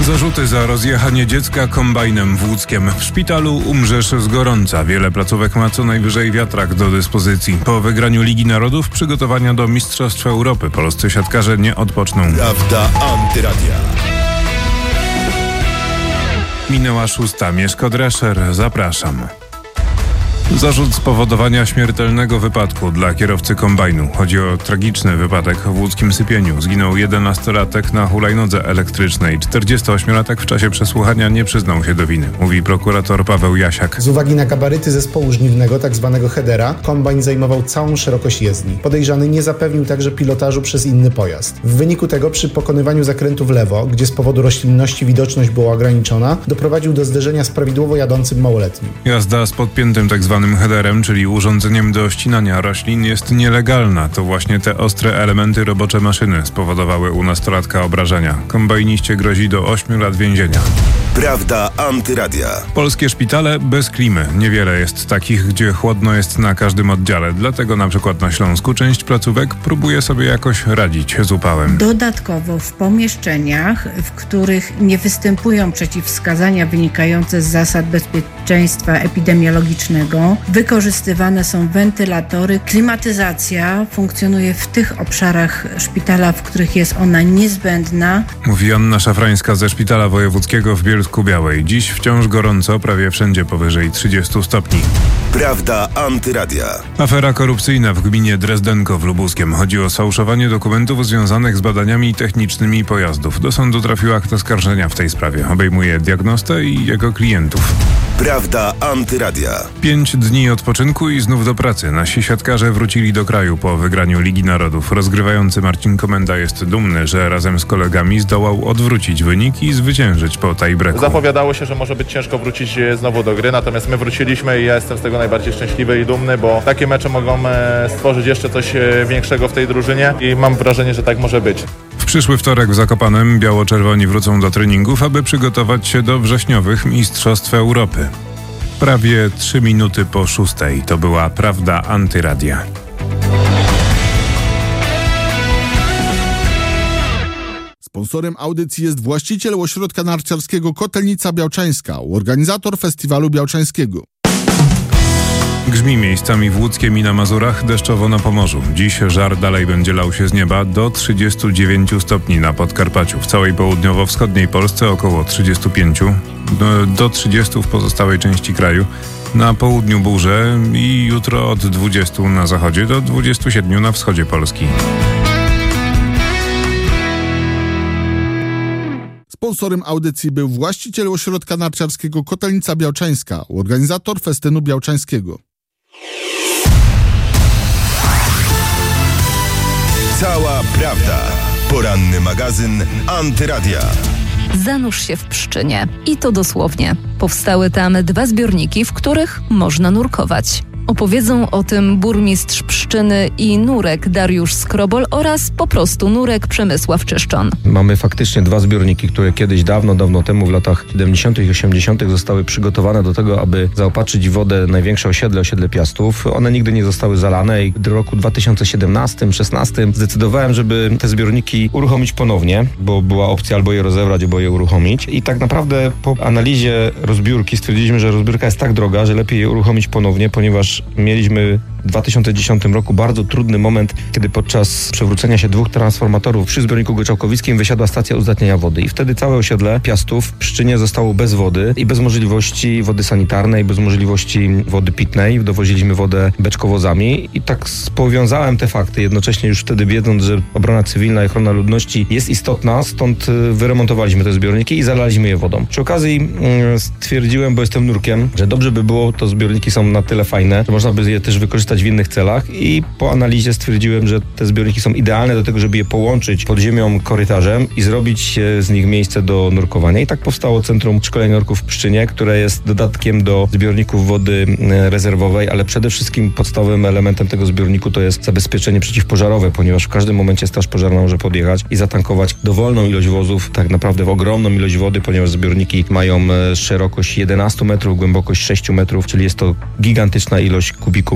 Zarzuty za rozjechanie dziecka kombajnem w Łódzkiem. W szpitalu umrzesz z gorąca. Wiele placówek ma co najwyżej wiatrak do dyspozycji. Po wygraniu Ligi Narodów przygotowania do Mistrzostw Europy polscy siatkarze nie odpoczną. Prawda Antyradia. Minęła 6. Mieszko Drescher. Zapraszam. Zarzut spowodowania śmiertelnego wypadku dla kierowcy kombajnu. Chodzi o tragiczny wypadek w łódzkim Sypieniu. Zginął 11-latek na hulajnodze elektrycznej. 48-latek w czasie przesłuchania nie przyznał się do winy, mówi prokurator Paweł Jasiak. Z uwagi na gabaryty zespołu żniwnego, tzw. headera, kombajn zajmował całą szerokość jezdni. Podejrzany nie zapewnił także pilotażu przez inny pojazd. W wyniku tego przy pokonywaniu zakrętu w lewo, gdzie z powodu roślinności widoczność była ograniczona, doprowadził do zderzenia z prawidłowo jadącym małoletnim. Jazda z podpiętym tzw. headerem, czyli urządzeniem do ścinania roślin, jest nielegalna. To właśnie te ostre elementy robocze maszyny spowodowały u nastolatka obrażenia. Kombajniście grozi do 8 lat więzienia. Prawda Antyradia. Polskie szpitale bez klimy. Niewiele jest takich, gdzie chłodno jest na każdym oddziale. Dlatego na przykład na Śląsku część placówek próbuje sobie jakoś radzić z upałem. Dodatkowo w pomieszczeniach, w których nie występują przeciwwskazania wynikające z zasad bezpieczeństwa epidemiologicznego, wykorzystywane są wentylatory. Klimatyzacja funkcjonuje w tych obszarach szpitala, w których jest ona niezbędna. Mówi Anna Szafrańska ze Szpitala Wojewódzkiego w Bielsku-Białej. Dziś wciąż gorąco, prawie wszędzie powyżej 30 stopni. Prawda Antyradia. Afera korupcyjna w gminie Drezdenko w Lubuskiem. Chodzi o sfałszowanie dokumentów związanych z badaniami technicznymi pojazdów. Do sądu trafił akt oskarżenia w tej sprawie. Obejmuje diagnostę i jego klientów. Prawda Antyradia. 5 dni odpoczynku i znów do pracy. Nasi siatkarze wrócili do kraju po wygraniu Ligi Narodów. Rozgrywający Marcin Komenda jest dumny, że razem z kolegami zdołał odwrócić wynik i zwyciężyć po tiebreaku. Zapowiadało się, że może być ciężko wrócić znowu do gry, natomiast my wróciliśmy i ja jestem z tego najbardziej szczęśliwy i dumny, bo takie mecze mogą stworzyć jeszcze coś większego w tej drużynie i mam wrażenie, że tak może być. W przyszły wtorek w Zakopanem biało-czerwoni wrócą do treningów, aby przygotować się do wrześniowych Mistrzostw Europy. Prawie 3 minuty po 6. To była Prawda Antyradia. Sponsorem audycji jest właściciel ośrodka narciarskiego Kotelnica Białczańska, organizator festiwalu białczańskiego. Grzmi miejscami w Łódzkiem i na Mazurach, deszczowo na Pomorzu. Dziś żar dalej będzie lał się z nieba do 39 stopni na Podkarpaciu. W całej południowo-wschodniej Polsce około 35, do 30 w pozostałej części kraju. Na południu burze i jutro od 20 na zachodzie do 27 na wschodzie Polski. Sponsorem audycji był właściciel ośrodka narciarskiego Kotelnica Białczańska, organizator festynu białczańskiego. Cała prawda. Poranny magazyn Antyradia. Zanurz się w Pszczynie. I to dosłownie. Powstały tam 2 zbiorniki, w których można nurkować. Opowiedzą o tym burmistrz Pszczyny i nurek Dariusz Skrobol oraz po prostu nurek Przemysław Czyszczon. Mamy faktycznie 2 zbiorniki, które kiedyś dawno temu w latach 70. i 80. zostały przygotowane do tego, aby zaopatrzyć w wodę największe osiedle Piastów. One nigdy nie zostały zalane i w roku 2017-16 zdecydowałem, żeby te zbiorniki uruchomić ponownie, bo była opcja albo je rozebrać, albo je uruchomić. I tak naprawdę po analizie rozbiórki stwierdziliśmy, że rozbiórka jest tak droga, że lepiej je uruchomić ponownie, ponieważ mieliśmy w 2010 roku bardzo trudny moment, kiedy podczas przewrócenia się 2 transformatorów przy zbiorniku Goczałkowickim wysiadła stacja uzdatniania wody i wtedy całe osiedle Piastów w Pszczynie zostało bez wody i bez możliwości wody sanitarnej, bez możliwości wody pitnej. Dowoziliśmy wodę beczkowozami i tak powiązałem te fakty, jednocześnie już wtedy wiedząc, że obrona cywilna i ochrona ludności jest istotna, stąd wyremontowaliśmy te zbiorniki i zalaliśmy je wodą. Przy okazji stwierdziłem, bo jestem nurkiem, że dobrze by było, to zbiorniki są na tyle fajne, że można by je też wykorzystać w innych celach i po analizie stwierdziłem, że te zbiorniki są idealne do tego, żeby je połączyć pod ziemią korytarzem i zrobić z nich miejsce do nurkowania. I tak powstało Centrum Szkolenia Nurków w Pszczynie, które jest dodatkiem do zbiorników wody rezerwowej, ale przede wszystkim podstawowym elementem tego zbiorniku to jest zabezpieczenie przeciwpożarowe, ponieważ w każdym momencie straż pożarna może podjechać i zatankować dowolną ilość wozów, tak naprawdę w ogromną ilość wody, ponieważ zbiorniki mają szerokość 11 metrów, głębokość 6 metrów, czyli jest to gigantyczna ilość kubików, które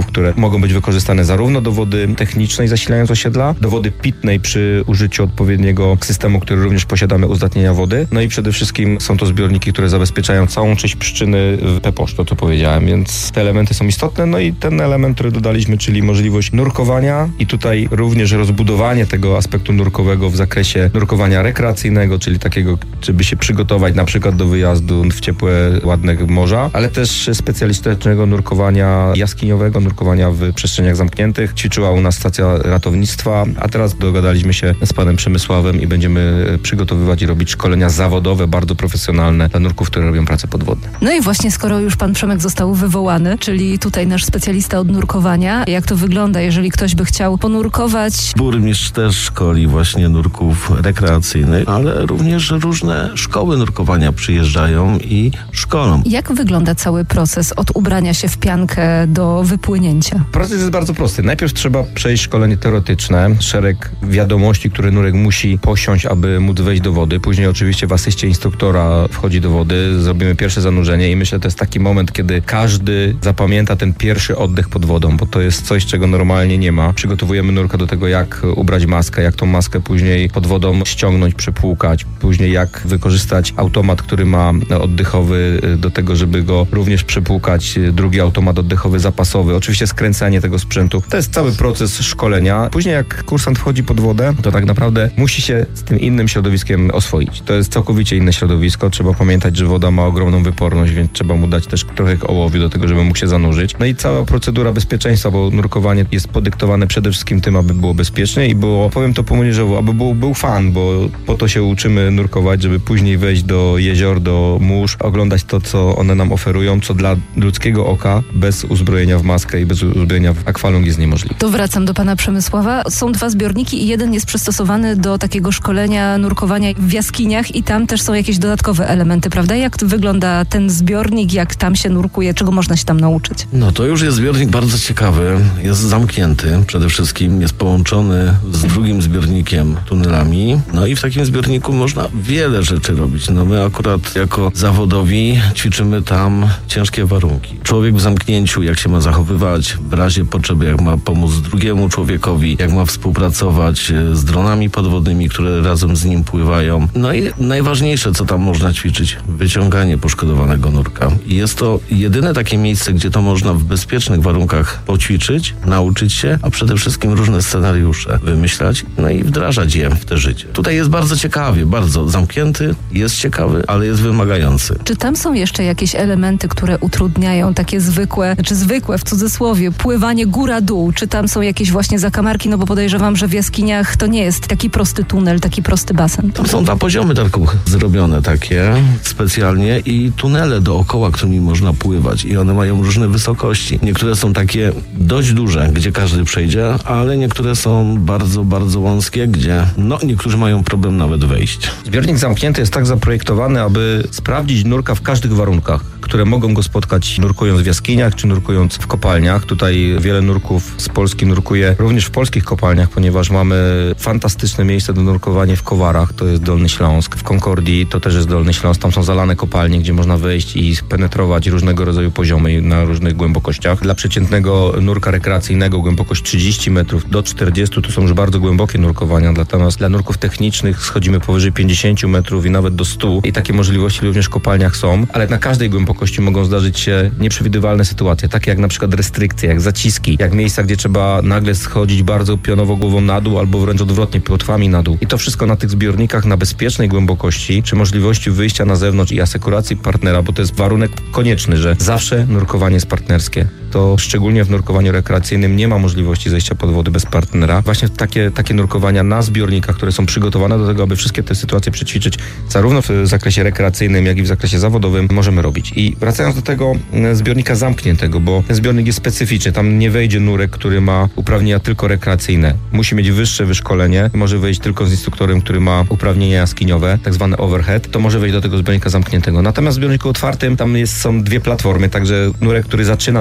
mogą być wykorzystane zarówno do wody technicznej zasilając osiedla, do wody pitnej przy użyciu odpowiedniego systemu, który również posiadamy, uzdatnienia wody. No i przede wszystkim są to zbiorniki, które zabezpieczają całą część Pszczyny w Peposz, to co powiedziałem, więc te elementy są istotne. No i ten element, który dodaliśmy, czyli możliwość nurkowania i tutaj również rozbudowanie tego aspektu nurkowego w zakresie nurkowania rekreacyjnego, czyli takiego, żeby się przygotować na przykład do wyjazdu w ciepłe, ładne morza, ale też specjalistycznego nurkowania jaskiniowego, nurkowania w przestrzeniach zamkniętych. Ćwiczyła u nas stacja ratownictwa, a teraz dogadaliśmy się z panem Przemysławem i będziemy przygotowywać i robić szkolenia zawodowe, bardzo profesjonalne dla nurków, które robią prace podwodne. No i właśnie skoro już pan Przemek został wywołany, czyli tutaj nasz specjalista od nurkowania, jak to wygląda, jeżeli ktoś by chciał ponurkować? Burmistrz też szkoli właśnie nurków rekreacyjnych, ale również różne szkoły nurkowania przyjeżdżają i szkolą. Jak wygląda cały proces od ubrania się w piankę do wypłynięcia? Proces jest bardzo prosty. Najpierw trzeba przejść szkolenie teoretyczne, szereg wiadomości, które nurek musi posiąść, aby móc wejść do wody. Później oczywiście w asyście instruktora wchodzi do wody, zrobimy pierwsze zanurzenie i myślę, że to jest taki moment, kiedy każdy zapamięta ten pierwszy oddech pod wodą, bo to jest coś, czego normalnie nie ma. Przygotowujemy nurka do tego, jak ubrać maskę, jak tą maskę później pod wodą ściągnąć, przepłukać, później jak wykorzystać automat, który ma oddechowy do tego, żeby go również przepłukać, drugi automat oddechowy zapasowy, oczywiście skręcanie tego sprzętu. To jest cały proces szkolenia. Później jak kursant wchodzi pod wodę, to tak naprawdę musi się z tym innym środowiskiem oswoić. To jest całkowicie inne środowisko. Trzeba pamiętać, że woda ma ogromną wyporność, więc trzeba mu dać też trochę ołowiu do tego, żeby mógł się zanurzyć. No i cała procedura bezpieczeństwa, bo nurkowanie jest podyktowane przede wszystkim tym, aby było bezpiecznie i było, powiem to po młodzieżowo, aby był fan, bo po to się uczymy nurkować, żeby później wejść do jezior, do mórz, oglądać to, co one nam oferują, co dla ludzkiego oka bez uzbrojenia w maskę i bez uzbrojenia w akwalung jest niemożliwe. To wracam do pana Przemysława. Są dwa zbiorniki i jeden jest przystosowany do takiego szkolenia nurkowania w jaskiniach i tam też są jakieś dodatkowe elementy, prawda? Jak wygląda ten zbiornik, jak tam się nurkuje, czego można się tam nauczyć? No to już jest zbiornik bardzo ciekawy, jest zamknięty, przede wszystkim jest połączony z drugim zbiornikiem tunelami, no i w takim zbiorniku można wiele rzeczy robić. No my akurat jako zawodowi ćwiczymy tam ciężkie warunki. Człowiek w zamknięciu, jak się ma zachowywać w razie potrzeby, jak ma pomóc drugiemu człowiekowi, jak ma współpracować z dronami podwodnymi, które razem z nim pływają. No i najważniejsze, co tam można ćwiczyć, wyciąganie poszkodowanego nurka. I jest to jedyne takie miejsce, gdzie to można w bezpiecznych warunkach poćwiczyć, nauczyć się, a przede wszystkim różne scenariusze wymyślać, no i wdrażać je w te życie. Tutaj jest bardzo ciekawie, bardzo zamknięty, jest ciekawy, ale jest wymagający. Czy tam są jeszcze jakieś elementy, które utrudniają takie zwykłe, czy zwykłe w cudzysłowie, pływanie góra-dół? Czy tam są jakieś właśnie zakamarki? No bo podejrzewam, że w jaskiniach to nie jest taki prosty tunel, taki prosty basen. Tam są dwa poziomy tylko zrobione takie specjalnie i tunele dookoła, którymi można pływać i one mają różne wysokości. Niektóre są takie dość duże, gdzie każdy przejdzie, ale niektóre są bardzo, bardzo wąskie, gdzie niektórzy mają problem nawet wejść. Zbiornik zamknięty jest tak zaprojektowany, aby sprawdzić nurka w każdych warunkach, które mogą go spotkać nurkując w jaskiniach czy nurkując w kopalniach. Tutaj wiele nurków z Polski nurkuje również w polskich kopalniach, ponieważ mamy fantastyczne miejsce do nurkowania w Kowarach, to jest Dolny Śląsk, w Konkordii to też jest Dolny Śląsk, tam są zalane kopalnie, gdzie można wejść i penetrować różnego rodzaju poziomy na różnych głębokościach. Dla przeciętnego nurka rekreacyjnego głębokość 30 metrów do 40 to są już bardzo głębokie nurkowania, natomiast dla nurków technicznych schodzimy powyżej 50 metrów i nawet do 100 i takie możliwości również w kopalniach są, ale na każdej głębokości mogą zdarzyć się nieprzewidywalne sytuacje, takie jak na przykład restrykcje, jak zaciski, jak miejsca, gdzie trzeba nagle schodzić bardzo pionowo głową na dół albo wręcz odwrotnie, płotwami na dół. I to wszystko na tych zbiornikach na bezpiecznej głębokości, przy możliwości wyjścia na zewnątrz i asekuracji partnera, bo to jest warunek konieczny, że zawsze nurkowanie jest partnerskie. To szczególnie w nurkowaniu rekreacyjnym nie ma możliwości zejścia pod wodę bez partnera. Właśnie takie nurkowania na zbiornikach, które są przygotowane do tego, aby wszystkie te sytuacje przećwiczyć, zarówno w zakresie rekreacyjnym, jak i w zakresie zawodowym, możemy robić. I wracając do tego zbiornika zamkniętego, bo ten zbiornik jest specyficzny. Tam nie wejdzie nurek, który ma uprawnienia tylko rekreacyjne. Musi mieć wyższe wyszkolenie. Może wejść tylko z instruktorem, który ma uprawnienia jaskiniowe, tak zwane overhead. To może wejść do tego zbiornika zamkniętego. Natomiast w zbiorniku otwartym tam są dwie platformy, także nurek, który zaczyna nurkować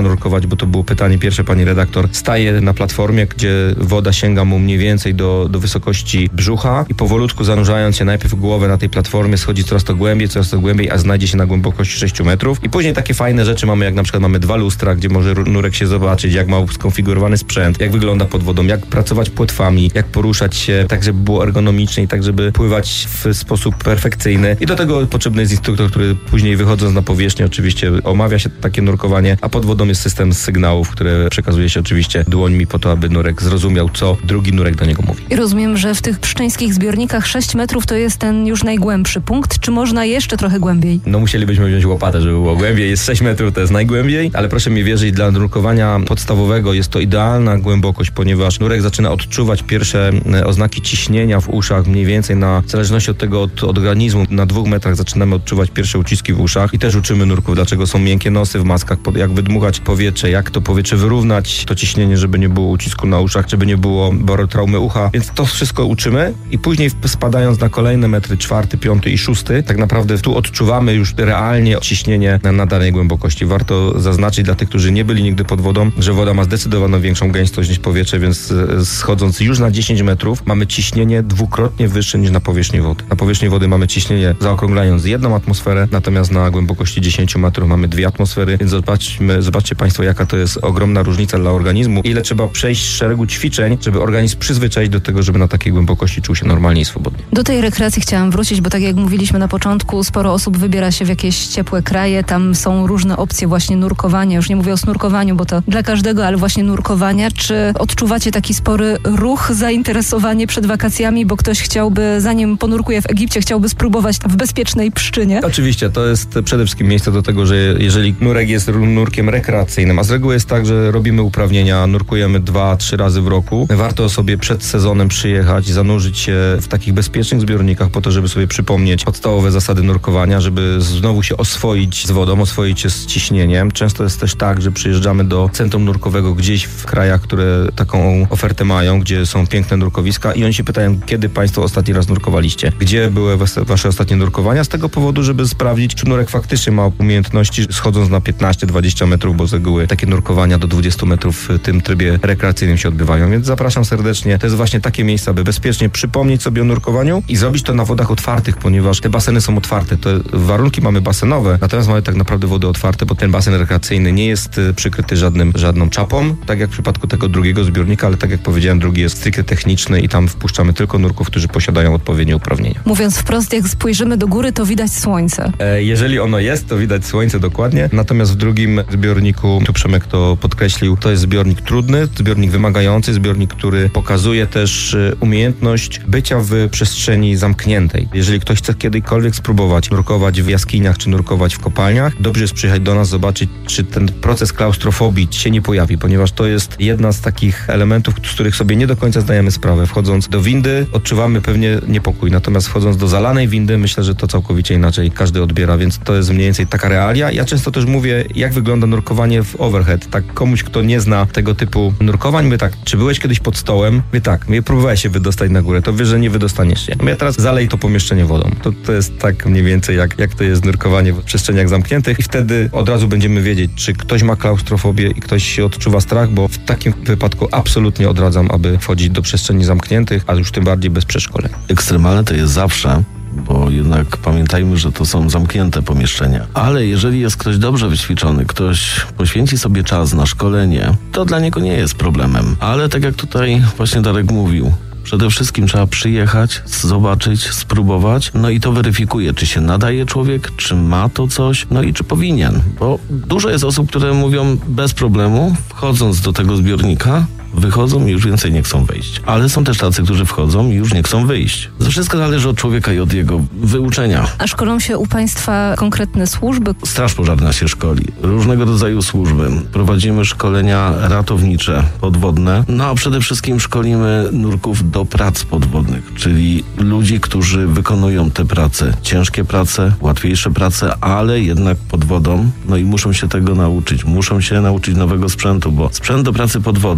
nurkować, bo to było pytanie pierwsze, pani redaktor. Staje na platformie, gdzie woda sięga mu mniej więcej do wysokości brzucha i powolutku zanurzając się najpierw głowę na tej platformie schodzi coraz to głębiej, a znajdzie się na głębokości 6 metrów. I później takie fajne rzeczy mamy, jak na przykład mamy 2 lustra, gdzie może nurek się zobaczyć, jak ma skonfigurowany sprzęt, jak wygląda pod wodą, jak pracować płetwami, jak poruszać się tak, żeby było ergonomicznie i tak, żeby pływać w sposób perfekcyjny. I do tego potrzebny jest instruktor, który później wychodząc na powierzchnię oczywiście omawia się takie nurkowanie, a pod wodą jest system sygnałów, które przekazuje się oczywiście dłońmi po to, aby nurek zrozumiał, co drugi nurek do niego mówi. I rozumiem, że w tych pszczeńskich zbiornikach 6 metrów to jest ten już najgłębszy punkt, czy można jeszcze trochę głębiej? No musielibyśmy wziąć łopatę, żeby było głębiej. Jest 6 metrów, to jest najgłębiej, ale proszę mi wierzyć, dla nurkowania podstawowego jest to idealna głębokość, ponieważ nurek zaczyna odczuwać pierwsze oznaki ciśnienia w uszach, mniej więcej w zależności od tego, od organizmu, na 2 metrach zaczynamy odczuwać pierwsze uciski w uszach i też uczymy nurków, dlaczego są miękkie nosy w maskach, jak wydmuchać powietrze, jak to powietrze wyrównać, to ciśnienie, żeby nie było ucisku na uszach, żeby nie było barotraumy ucha, więc to wszystko uczymy i później spadając na kolejne metry 4., 5. i 6, tak naprawdę tu odczuwamy już realnie ciśnienie na danej głębokości. Warto zaznaczyć dla tych, którzy nie byli nigdy pod wodą, że woda ma zdecydowaną większą gęstość niż powietrze, więc schodząc już na 10 metrów mamy ciśnienie 2-krotnie wyższe niż na powierzchni wody. Na powierzchni wody mamy ciśnienie, zaokrąglając, 1 atmosferę, natomiast na głębokości 10 metrów mamy 2 atmosfery, więc zobaczcie Państwo, jaka to jest ogromna różnica dla organizmu, ile trzeba przejść szeregu ćwiczeń, żeby organizm przyzwyczaić do tego, żeby na takiej głębokości czuł się normalnie i swobodnie. Do tej rekreacji chciałam wrócić, bo tak jak mówiliśmy na początku, sporo osób wybiera się w jakieś ciepłe kraje, tam są różne opcje właśnie nurkowania, już nie mówię o snurkowaniu, bo to dla każdego, ale właśnie nurkowania. Czy odczuwacie taki spory ruch, zainteresowanie przed wakacjami, bo ktoś chciałby, zanim ponurkuje w Egipcie, chciałby spróbować w bezpiecznej Pszczynie? Oczywiście, to jest przede wszystkim miejsce do tego, że jeżeli nurek jest nurkiem rekreacyjnym, a z reguły jest tak, że robimy uprawnienia, nurkujemy 2-3 razy w roku, warto sobie przed sezonem przyjechać, zanurzyć się w takich bezpiecznych zbiornikach po to, żeby sobie przypomnieć podstawowe zasady nurkowania, żeby znowu się oswoić z wodą, oswoić się z ciśnieniem. Często jest też tak, że przyjeżdżamy do centrum nurkowego gdzieś w krajach, które taką ofertę mają, gdzie są piękne nurkowiska i oni się pytają, kiedy Państwo ostatni raz nurkowaliście? Gdzie były Wasze ostatnie nurkowania? Z tego powodu, żeby sprawdzić, czy nurek faktycznie ma umiejętności, schodząc na 15-20 metrów, bo z reguły takie nurkowania do 20 metrów w tym trybie rekreacyjnym się odbywają, więc zapraszam serdecznie. To jest właśnie takie miejsce, aby bezpiecznie przypomnieć sobie o nurkowaniu i zrobić to na wodach otwartych, ponieważ te baseny są otwarte. To warunki mamy basenowe, natomiast mamy tak naprawdę wody otwarte, bo ten basen rekreacyjny nie jest przykryty żadną czapą, tak jak w przypadku tego drugiego zbiornika, ale tak jak powiedziałem, drugi jest stricte techniczny i tam wpuszczamy tylko nurków, którzy posiadają odpowiednie uprawnienia. Mówiąc wprost, jak spojrzymy do góry, to widać słońce. Jeżeli ono jest, to widać słońce dokładnie, natomiast w drugim zbiorniku, tu Przemek to podkreślił, to jest zbiornik trudny, zbiornik wymagający, zbiornik, który pokazuje też umiejętność bycia w przestrzeni zamkniętej. Jeżeli ktoś chce kiedykolwiek spróbować nurkować w jaskiniach czy nurkować w kopalniach, dobrze jest przyjechać do nas, zobaczyć, czy ten proces klaustrofobii się nie pojawi, ponieważ to jest jedna z takich elementów, z których sobie nie do końca zdajemy sprawę. Wchodząc do windy odczuwamy pewnie niepokój, natomiast wchodząc do zalanej windy, myślę, że to całkowicie inaczej każdy odbiera, więc to jest mniej więcej taka realia. Ja często też mówię, jak wygląda nurkowanie w overhead. Tak komuś, kto nie zna tego typu nurkowań, mówię tak, czy byłeś kiedyś pod stołem? Mówię tak, próbowałeś się wydostać na górę, to wiesz, że nie wydostaniesz się. Ja teraz zalej to pomieszczenie wodą. To jest tak mniej więcej jak to jest nurkowanie w przestrzeniach zamkniętych i wtedy od razu będziemy wiedzieć, czy ktoś ma klaustrofobię i ktoś się odczuwa strach, bo w takim wypadku absolutnie odradzam, aby wchodzić do przestrzeni zamkniętych, a już tym bardziej bez przeszkoleń. Ekstremalne to jest zawsze, bo jednak pamiętajmy, że to są zamknięte pomieszczenia. Ale jeżeli jest ktoś dobrze wyćwiczony, ktoś poświęci sobie czas na szkolenie, to dla niego nie jest problemem. Ale tak jak tutaj właśnie Darek mówił, przede wszystkim trzeba przyjechać, zobaczyć, spróbować, no i to weryfikuje, czy się nadaje człowiek, czy ma to coś, no i czy powinien. Bo dużo jest osób, które mówią bez problemu, wchodząc do tego zbiornika, wychodzą i już więcej nie chcą wyjść. Ale są też tacy, którzy wchodzą i już nie chcą wyjść. To wszystko zależy od człowieka i od jego wyuczenia. A szkolą się u Państwa konkretne służby? Straż Pożarna się szkoli. Różnego rodzaju służby. Prowadzimy szkolenia ratownicze, podwodne. No a przede wszystkim szkolimy nurków do prac podwodnych, czyli ludzi, którzy wykonują te prace. Ciężkie prace, łatwiejsze prace, ale jednak pod wodą. No i muszą się tego nauczyć. Muszą się nauczyć nowego sprzętu, bo sprzęt do pracy pod wodą to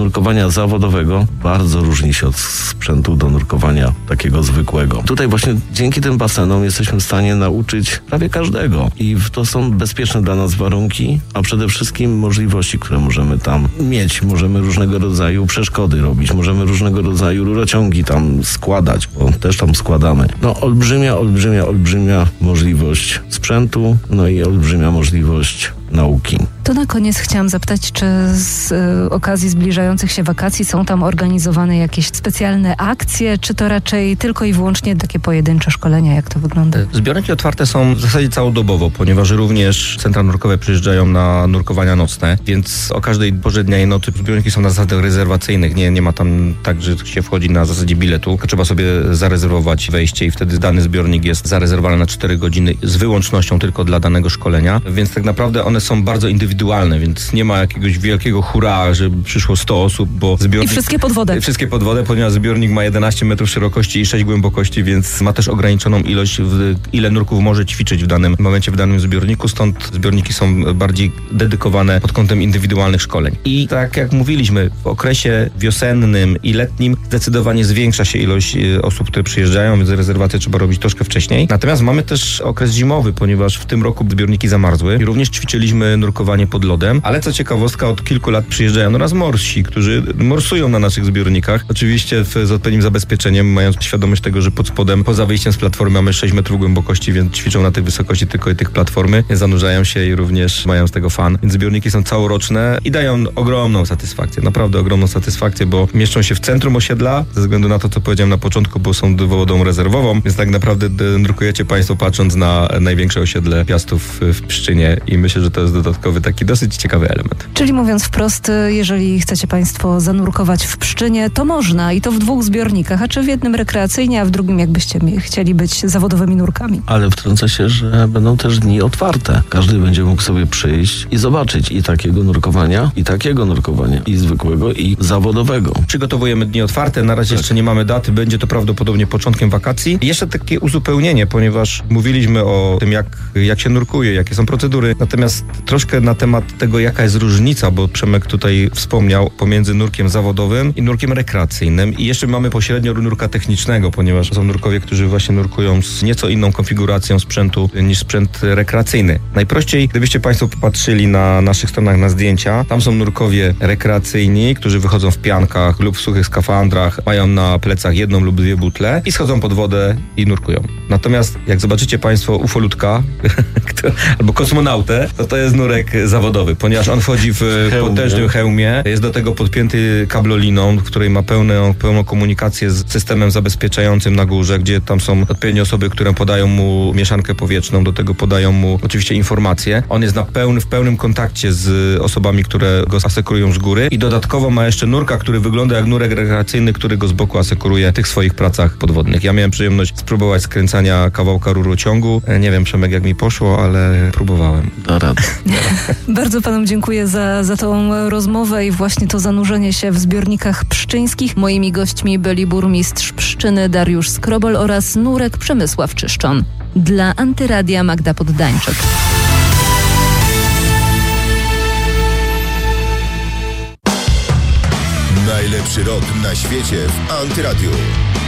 nurkowania zawodowego bardzo różni się od sprzętu do nurkowania takiego zwykłego. Tutaj właśnie dzięki tym basenom jesteśmy w stanie nauczyć prawie każdego i to są bezpieczne dla nas warunki, a przede wszystkim możliwości, które możemy tam mieć. Możemy różnego rodzaju przeszkody robić, możemy różnego rodzaju rurociągi tam składać, bo też tam składamy. No olbrzymia możliwość sprzętu, no i olbrzymia możliwość nauki. To na koniec chciałam zapytać, czy z okazji zbliżających się wakacji są tam organizowane jakieś specjalne akcje, czy to raczej tylko i wyłącznie takie pojedyncze szkolenia? Jak to wygląda? Zbiorniki otwarte są w zasadzie całodobowo, ponieważ również centra nurkowe przyjeżdżają na nurkowania nocne, więc o każdej porze dnia i nocy zbiorniki są na zasadach rezerwacyjnych. Nie ma tam tak, że się wchodzi na zasadzie biletu. Trzeba sobie zarezerwować wejście i wtedy dany zbiornik jest zarezerwowany na 4 godziny z wyłącznością tylko dla danego szkolenia, więc tak naprawdę one są bardzo indywidualne, więc nie ma jakiegoś wielkiego hurra, że przyszło 100 osób, bo zbiornik... I wszystkie pod wodę. Wszystkie pod wodę, ponieważ zbiornik ma 11 metrów szerokości i 6 głębokości, więc ma też ograniczoną ilość, ile nurków może ćwiczyć w danym momencie, w danym zbiorniku, stąd zbiorniki są bardziej dedykowane pod kątem indywidualnych szkoleń. I tak jak mówiliśmy, w okresie wiosennym i letnim zdecydowanie zwiększa się ilość osób, które przyjeżdżają, więc rezerwację trzeba robić troszkę wcześniej. Natomiast mamy też okres zimowy, ponieważ w tym roku zbiorniki zamarzły i również ćwiczyliśmy nurkowanie pod lodem, ale co ciekawostka, od kilku lat przyjeżdżają do nas morsi, którzy morsują na naszych zbiornikach. Oczywiście z odpowiednim zabezpieczeniem, mając świadomość tego, że pod spodem, poza wyjściem z platformy mamy 6 metrów głębokości, więc ćwiczą na tej wysokości tylko tych platformy, zanurzają się i również mają z tego fan. Więc zbiorniki są całoroczne i dają ogromną satysfakcję, naprawdę ogromną satysfakcję, bo mieszczą się w centrum osiedla, ze względu na to, co powiedziałem na początku, bo są wodą rezerwową, więc tak naprawdę nurkujecie Państwo patrząc na największe osiedle Piastów w Pszczynie i myślę, że to jest dodatkowy taki dosyć ciekawy element. Czyli mówiąc wprost, jeżeli chcecie Państwo zanurkować w Pszczynie, to można i to w 2 zbiornikach, a czy w jednym rekreacyjnie, a w drugim jakbyście chcieli być zawodowymi nurkami. Ale wtrącę się, że będą też dni otwarte. Każdy będzie mógł sobie przyjść i zobaczyć i takiego nurkowania, i zwykłego, i zawodowego. Przygotowujemy dni otwarte, na razie jeszcze nie mamy daty, będzie to prawdopodobnie początkiem wakacji. I jeszcze takie uzupełnienie, ponieważ mówiliśmy o tym, jak się nurkuje, jakie są procedury, natomiast troszkę na temat tego, jaka jest różnica, bo Przemek tutaj wspomniał, pomiędzy nurkiem zawodowym i nurkiem rekreacyjnym. I jeszcze mamy pośrednio nurka technicznego, ponieważ są nurkowie, którzy właśnie nurkują z nieco inną konfiguracją sprzętu niż sprzęt rekreacyjny. Najprościej, gdybyście Państwo popatrzyli na naszych stronach na zdjęcia, tam są nurkowie rekreacyjni, którzy wychodzą w piankach lub w suchych skafandrach, mają na plecach 1 lub 2 butle i schodzą pod wodę i nurkują. Natomiast jak zobaczycie Państwo ufolutka albo kosmonautę, to jest nurek zawodowy, ponieważ on wchodzi w potężnym hełmie, jest do tego podpięty kabloliną, w której ma pełną komunikację z systemem zabezpieczającym na górze, gdzie tam są odpowiednie osoby, które podają mu mieszankę powietrzną, do tego podają mu oczywiście informacje. On jest w pełnym kontakcie z osobami, które go asekurują z góry i dodatkowo ma jeszcze nurka, który wygląda jak nurek rekreacyjny, który go z boku asekuruje w tych swoich pracach podwodnych. Ja miałem przyjemność spróbować skręcania kawałka rurociągu. Nie wiem, Przemek, jak mi poszło, ale próbowałem. Da radę. Bardzo Panom dziękuję za tą rozmowę i właśnie to zanurzenie się w zbiornikach pszczyńskich. Moimi gośćmi byli burmistrz Pszczyny Dariusz Skrobol oraz nurek Przemysław Czyszczon. Dla Antyradia Magda Poddańczyk. Najlepszy rok na świecie w Antyradiu.